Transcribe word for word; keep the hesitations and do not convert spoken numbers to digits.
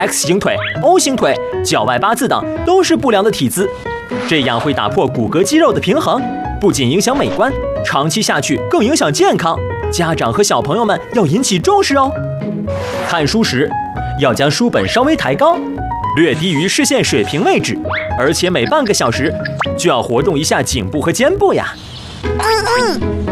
X 型腿、O 型腿、脚外八字等都是不良的体姿，这样会打破骨骼肌肉的平衡，不仅影响美观，长期下去更影响健康。家长和小朋友们要引起重视哦。看书时要将书本稍微抬高，略低于视线水平位置，而且每半个小时就要活动一下颈部和肩部呀。 嗯嗯。